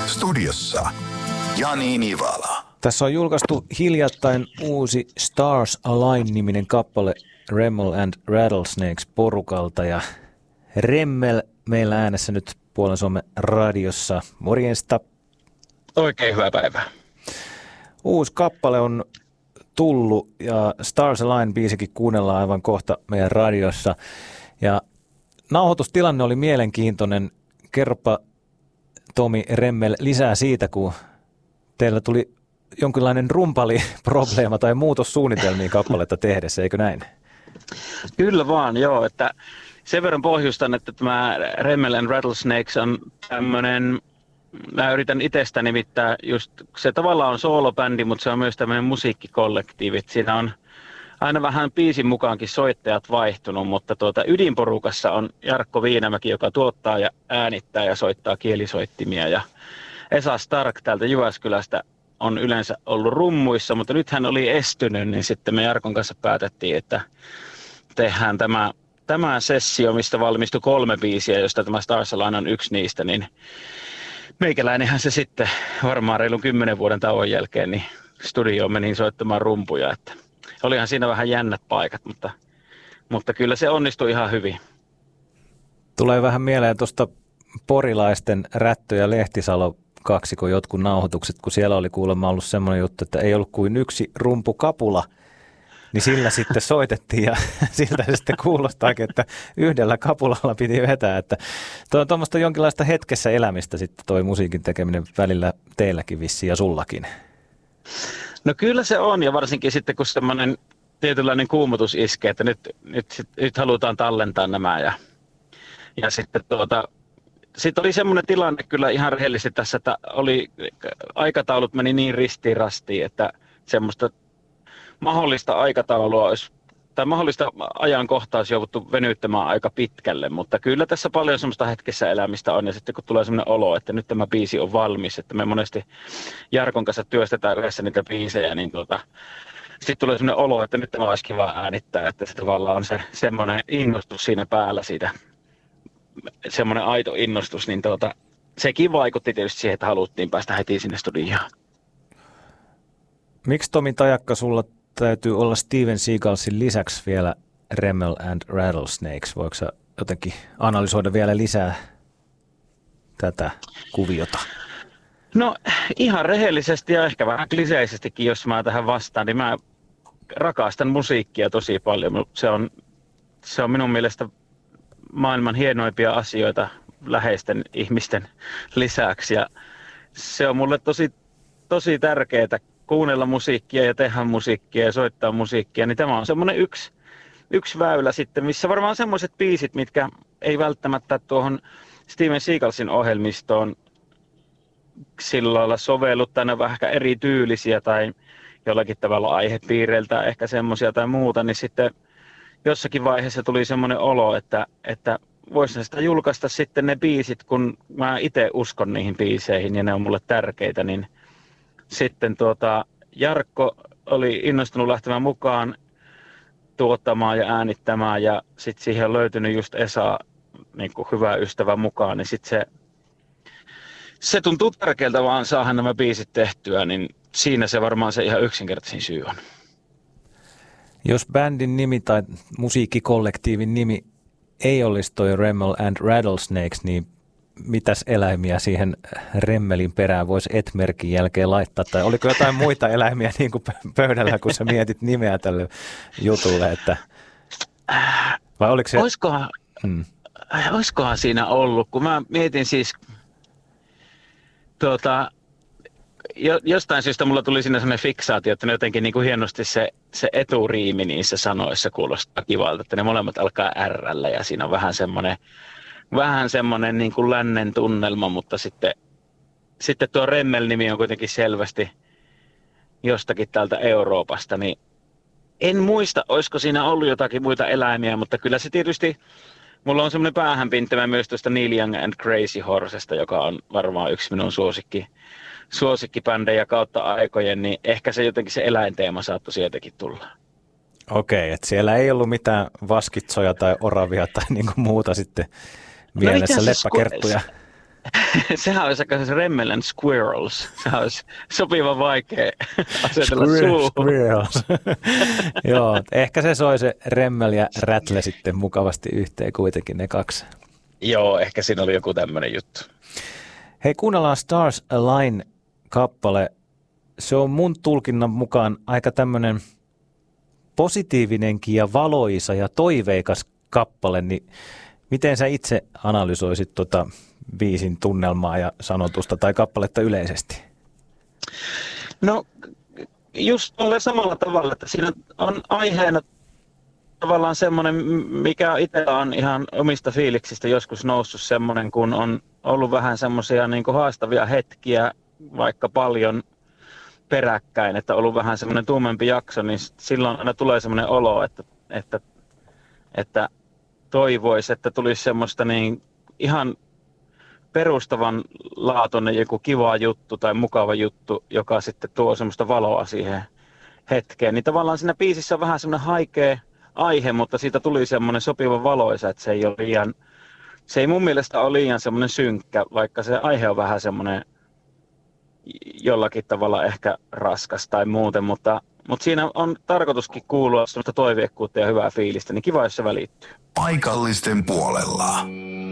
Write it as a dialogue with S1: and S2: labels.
S1: Studiossa Jani Nivala.
S2: Tässä on julkaistu hiljattain uusi Stars Align-niminen kappale Remmel and Rattlesnakes porukalta ja Remmel meillä äänessä nyt Puolen Suomen radiossa. Morjesta.
S3: Oikein hyvää päivää.
S2: Uusi kappale on tullut ja Stars Align-biisikin kuunnellaan aivan kohta meidän radiossa. Ja nauhoitustilanne oli mielenkiintoinen. Kerropa Tomi Remmel lisää siitä, kun teillä tuli jonkinlainen rumpaliprobleema tai muutossuunnitelmiin kappaletta tehdessä, eikö näin?
S3: Kyllä vaan, joo. Että sen verran pohjustan, että tämä Remmel and Rattlesnakes on tämmöinen, mä yritän itsestä nimittää just, se tavallaan on soolobändi, mutta se on myös tämmöinen musiikkikollektiivi. Siinä on aina vähän biisin mukaankin soittajat vaihtunut, mutta ydinporukassa on Jarkko Viinamäki, joka tuottaa ja äänittää ja soittaa kielisoittimia. Ja Esa Stark täältä Jyväskylästä on yleensä ollut rummuissa, mutta nyt hän oli estynyt, niin sitten me Jarkon kanssa päätettiin, että tehdään tämä sessio, mistä valmistui 3 biisiä, josta tämä Stars Align on yksi niistä, niin meikäläinenhän se sitten varmaan reilun 10 vuoden tauon jälkeen niin studioon menin soittamaan rumpuja, että olihan siinä vähän jännät paikat, mutta kyllä se onnistui ihan hyvin.
S2: Tulee vähän mieleen tuosta porilaisten Rättö ja Lehtisalo kaksikon jotkut nauhoitukset, kun siellä oli kuulemma ollut semmoinen juttu, että ei ollut kuin yksi rumpukapula, niin sillä sitten soitettiin ja siltä se sitten kuulostaakin, että yhdellä kapulalla piti vetää, että tuo on tuommoista jonkinlaista hetkessä elämistä sitten toi musiikin tekeminen välillä teilläkin vissiin ja sullakin.
S3: No kyllä se on, ja varsinkin sitten kun semmoinen tietynlainen kuumotus iskee, että nyt halutaan tallentaa nämä ja sitten sitten oli semmoinen tilanne kyllä ihan rehellisesti tässä, että aikataulut meni niin ristiin rastiin, että semmoista mahdollista aikataulua olisi, tai mahdollista ajankohtaa olisi jouduttu venyttämään aika pitkälle, mutta kyllä tässä paljon semmoista hetkessä elämistä on, ja sitten kun tulee semmoinen olo, että nyt tämä biisi on valmis, että me monesti Jarkon kanssa työstetään yhdessä niitä biisejä, niin sitten tulee semmoinen olo, että nyt tämä olisi kiva äänittää, että se tavallaan on se semmoinen innostus siinä päällä siitä, semmoinen aito innostus, niin sekin vaikutti tietysti siihen, että haluttiin päästä heti sinne studioon.
S2: Miksi Tomi Tajakka sulla täytyy olla Steven Seagalsin lisäksi vielä Remmel and Rattlesnakes? Voiko sä jotenkin analysoida vielä lisää tätä kuviota?
S3: No ihan rehellisesti ja ehkä vähän kliseisestikin, jos mä tähän vastaan, niin mä rakastan musiikkia tosi paljon. Se on minun mielestä maailman hienoimpia asioita läheisten ihmisten lisäksi ja se on mulle tosi tärkeää kuunnella musiikkia ja tehdä musiikkia ja soittaa musiikkia, niin tämä on semmoinen yksi väylä sitten, missä varmaan semmoiset biisit, mitkä ei välttämättä tuohon Steven Seagalsin ohjelmistoon sillä lailla sovellu, tai ne vähän ehkä erityylisiä tai jollakin tavalla aihepiireiltä ehkä semmoisia tai muuta, niin sitten jossakin vaiheessa tuli semmoinen olo, että voisin sitä julkaista sitten ne biisit, kun mä itse uskon niihin biiseihin ja ne on mulle tärkeitä, niin sitten Jarkko oli innostunut lähtemään mukaan tuottamaan ja äänittämään ja sitten siihen on löytynyt just Esa, niin kuin hyvä ystävä mukaan, niin sitten se tuntuu tärkeältä vaan saada nämä biisit tehtyä, niin siinä se varmaan se ihan yksinkertaisin syy on.
S2: Jos bändin nimi tai musiikkikollektiivin nimi ei olisi toi Remmel and Rattlesnakes, niin mitäs eläimiä siihen Remmelin perään voisi et-merkin jälkeen laittaa? Tai oliko jotain muita eläimiä niin kuin pöydällä, kun sä mietit nimeä tälle jutulle? Että vai oliko se?
S3: Olisikohan siinä ollut, kun mä mietin siis jostain syystä mulla tuli siinä sellainen fiksaatio, että ne jotenkin niin kuin hienosti se eturiimi niissä sanoissa kuulostaa kivalta, että ne molemmat alkaa R:llä ja siinä on vähän semmoinen niin kuin lännen tunnelma, mutta sitten tuo Remmel-nimi on kuitenkin selvästi jostakin täältä Euroopasta, niin en muista, olisiko siinä ollut jotakin muita eläimiä, mutta kyllä se tietysti, mulla on semmoinen päähänpinttämä myös tuosta Neil Young and Crazy Horsesta, joka on varmaan yksi minun suosikkibändejä kautta aikojen, niin ehkä se jotenkin se eläinteema saattoi sieltäkin tulla.
S2: Okei, että siellä ei ollut mitään vaskitsoja tai oravia tai niin kuin muuta sitten mielessä, leppäkerttuja.
S3: Sehän olisi aika se Remmel and Squirrels. Sehän olisi sopiva vaikea asetella suuhun.
S2: Squirrels. Joo, ehkä se soi se Remmel ja Rattle sitten mukavasti yhteen kuitenkin ne kaksi.
S3: Joo, ehkä siinä oli joku tämmöinen juttu.
S2: Hei, kuunnellaan Stars Align-kappale. Se on mun tulkinnan mukaan aika tämmöinen positiivinenkin ja valoisa ja toiveikas kappale, niin miten sä itse analysoisit biisin tunnelmaa ja sanotusta tai kappaletta yleisesti?
S3: No just samalla tavalla, että siinä on aiheena tavallaan semmoinen, mikä itsellä on ihan omista fiiliksistä joskus noussut semmoinen, kun on ollut vähän semmoisia niin kuin haastavia hetkiä, vaikka paljon peräkkäin, että on ollut vähän semmoinen tummempi jakso, niin silloin aina tulee semmoinen olo, että toivoisi, että tulisi semmoista niin ihan perustavan laatuinen joku kiva juttu tai mukava juttu, joka sitten tuo semmoista valoa siihen hetkeen. Niin tavallaan siinä biisissä on vähän semmoinen haikea aihe, mutta siitä tuli semmoinen sopiva valoisa, että se ei mun mielestä ole liian semmoinen synkkä, vaikka se aihe on vähän semmoinen jollakin tavalla ehkä raskas tai muuten, mutta siinä on tarkoituskin kuulua semmoista toiveikkuutta ja hyvää fiilistä, niin kiva, jos se välittyy.
S1: Paikallisten puolella.